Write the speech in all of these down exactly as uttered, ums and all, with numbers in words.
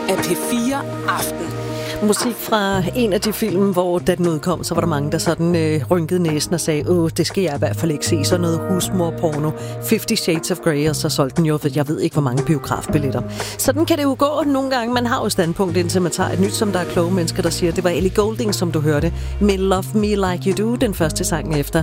af P fire Aften. Musik fra en af de film, hvor da den udkom, så var der mange, der sådan øh, rynkede næsen og sagde, åh, det skal jeg i hvert fald ikke se, sådan noget husmorporno, Fifty Shades of Grey, og så solgte den jo, for jeg ved ikke, hvor mange biografbilletter. Sådan kan det jo gå nogle gange. Man har jo standpunkt, indtil man tager et nyt, som der er kloge mennesker, der siger, det var Ellie Goulding, som du hørte, med Love Me Like You Do, den første sang efter.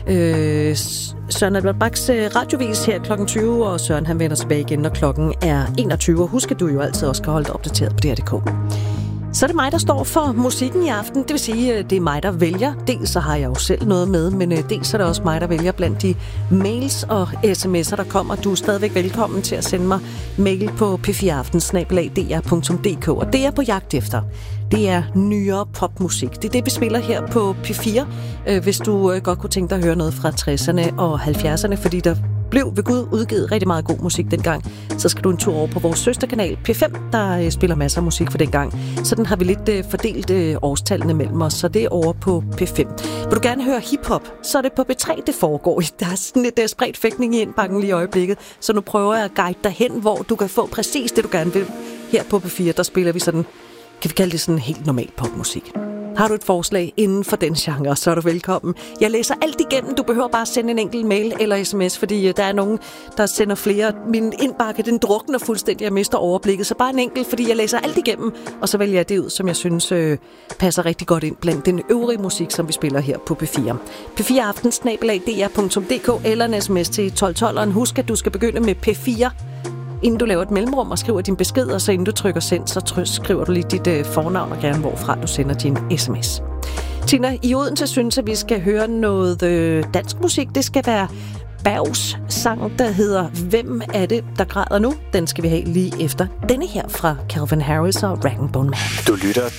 Øh, Søren Albert Bachs radiovis her klokken tyve, og Søren han vender tilbage igen, når klokken er enogtyve. Og husk, at du jo altid også skal holde dig opdateret på D R punktum d k. Så er det mig, der står for musikken i aften. Det vil sige, det er mig, der vælger. Dels så har jeg jo selv noget med, men dels er det også mig, der vælger blandt de mails og sms'er, der kommer. Du er stadigvæk velkommen til at sende mig mail på p fire aften snabel-a d r punktum d k. Og det er på jagt efter. Det er nyere popmusik. Det er det, vi spiller her på P fire. Hvis du godt kunne tænke dig at høre noget fra tresserne og halvfjerdserne, fordi der blev ved Gud udgivet rigtig meget god musik dengang, så skal du en tur over på vores søsterkanal P fem, der øh, spiller masser af musik for dengang. Sådan har vi lidt øh, fordelt øh, årstallene mellem os, så det er over på P fem. Vil du gerne høre hiphop, så er det på P tre, det foregår. Der er sådan lidt uh, spredt fægtning i indbakken lige i øjeblikket, så nu prøver jeg at guide dig hen, hvor du kan få præcis det, du gerne vil. Her på P fire, der spiller vi sådan, kan vi kalde det sådan helt normal popmusik. Har du et forslag inden for den genre, så er du velkommen. Jeg læser alt igennem. Du behøver bare sende en enkelt mail eller sms, fordi der er nogen, der sender flere. Min indbakke, den drukner fuldstændig, jeg mister overblikket. Så bare en enkelt, fordi jeg læser alt igennem, og så vælger jeg det ud, som jeg synes øh, passer rigtig godt ind blandt den øvrige musik, som vi spiller her på P fire. P fire aften snabel-a d r punktum d k eller en sms til tolv tolv. Husk, at du skal begynde med P fire, inden du laver et mellemrum og skriver din besked, og så inden du trykker send, så try- skriver du lige dit øh, fornavn og gerne hvorfra du sender din sms. Tina, i Odense synes, at vi skal høre noget øh, dansk musik. Det skal være Bergs sang, der hedder Hvem er det, der græder nu? Den skal vi have lige efter denne her fra Calvin Harris og Rag and Bone Man. Du lytter